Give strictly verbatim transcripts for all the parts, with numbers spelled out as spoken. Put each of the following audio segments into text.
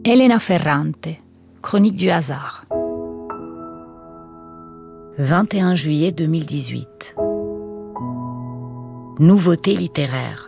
Elena Ferrante, Chronique du hasard. vingt et un juillet deux mille dix-huit. Nouveauté littéraire.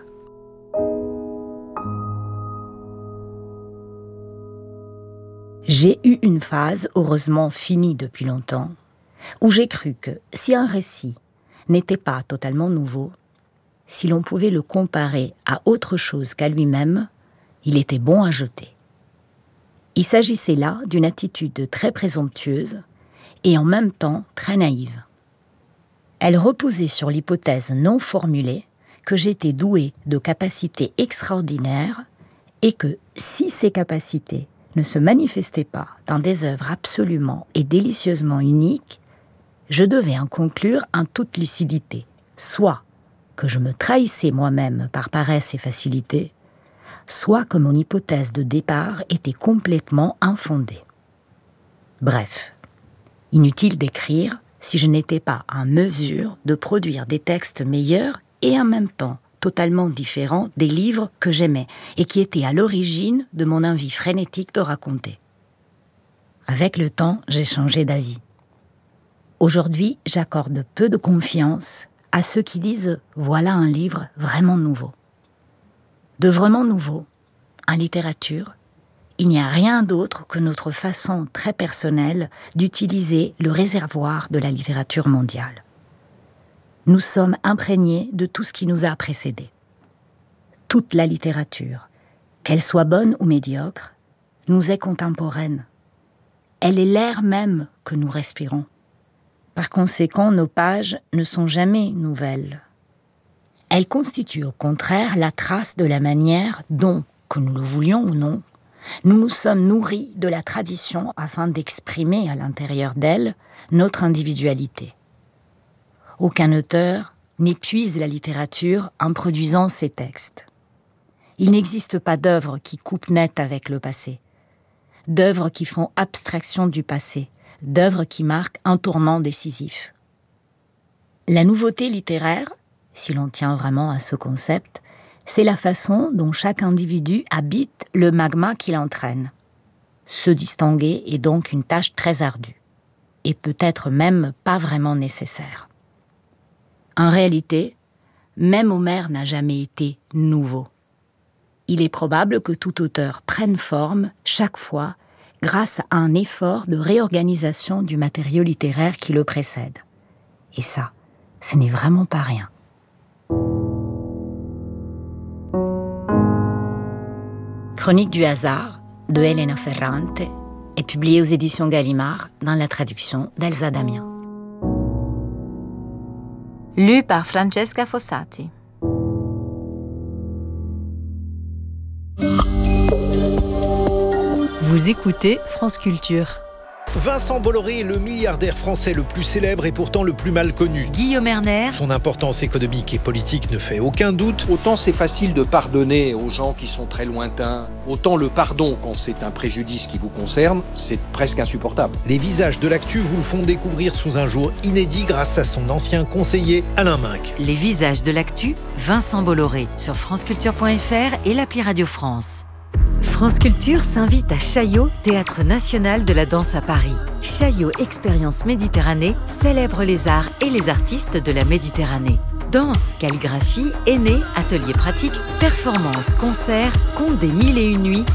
J'ai eu une phase, heureusement finie depuis longtemps, où j'ai cru que si un récit n'était pas totalement nouveau, si l'on pouvait le comparer à autre chose qu'à lui-même, il était bon à jeter. Il s'agissait là d'une attitude très présomptueuse et en même temps très naïve. Elle reposait sur l'hypothèse non formulée que j'étais douée de capacités extraordinaires et que si ces capacités ne se manifestaient pas dans des œuvres absolument et délicieusement uniques, je devais en conclure en toute lucidité, soit que je me trahissais moi-même par paresse et facilité, soit que mon hypothèse de départ était complètement infondée. Bref, inutile d'écrire si je n'étais pas en mesure de produire des textes meilleurs et en même temps totalement différents des livres que j'aimais et qui étaient à l'origine de mon envie frénétique de raconter. Avec le temps, j'ai changé d'avis. Aujourd'hui, j'accorde peu de confiance à ceux qui disent « voilà un livre vraiment nouveau ». De vraiment nouveau, en littérature, il n'y a rien d'autre que notre façon très personnelle d'utiliser le réservoir de la littérature mondiale. Nous sommes imprégnés de tout ce qui nous a précédés. Toute la littérature, qu'elle soit bonne ou médiocre, nous est contemporaine. Elle est l'air même que nous respirons. Par conséquent, nos pages ne sont jamais nouvelles. Elle constitue au contraire la trace de la manière dont, que nous le voulions ou non, nous nous sommes nourris de la tradition afin d'exprimer à l'intérieur d'elle notre individualité. Aucun auteur n'épuise la littérature en produisant ses textes. Il n'existe pas d'œuvres qui coupent net avec le passé, d'œuvres qui font abstraction du passé, d'œuvres qui marquent un tournant décisif. La nouveauté littéraire, si l'on tient vraiment à ce concept, c'est la façon dont chaque individu habite le magma qui l'entraîne. Se distinguer est donc une tâche très ardue, et peut-être même pas vraiment nécessaire. En réalité, même Homère n'a jamais été nouveau. Il est probable que tout auteur prenne forme, chaque fois, grâce à un effort de réorganisation du matériau littéraire qui le précède. Et ça, ce n'est vraiment pas rien. Chronique du hasard de Elena Ferrante est publiée aux éditions Gallimard dans la traduction d'Elsa Damien. Lu par Francesca Fossati. Vous écoutez France Culture. Vincent Bolloré est le milliardaire français le plus célèbre et pourtant le plus mal connu. Guillaume Erner. Son importance économique et politique ne fait aucun doute. Autant c'est facile de pardonner aux gens qui sont très lointains, autant le pardon, quand c'est un préjudice qui vous concerne, c'est presque insupportable. Les visages de l'actu vous le font découvrir sous un jour inédit grâce à son ancien conseiller Alain Minc. Les visages de l'actu, Vincent Bolloré, sur franceculture point f r et l'appli Radio France. France Culture s'invite à Chaillot, Théâtre National de la Danse à Paris. Chaillot Expérience Méditerranée célèbre les arts et les artistes de la Méditerranée. Danse, calligraphie, aînés, ateliers pratiques, performances, concerts, contes des mille et une nuits,